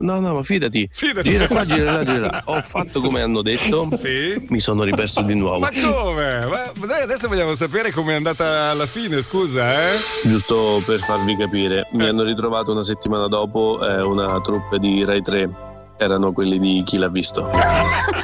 No, ma fidati. Gira qua, gira là, gira là. Ho fatto come hanno detto. Sì? Mi sono riperso di nuovo. Ma come? Ma noi adesso vogliamo sapere com'è andata alla fine, scusa, Giusto per farvi capire, mi hanno ritrovato una settimana dopo una troupe di Rai 3. Erano quelli di Chi l'ha visto.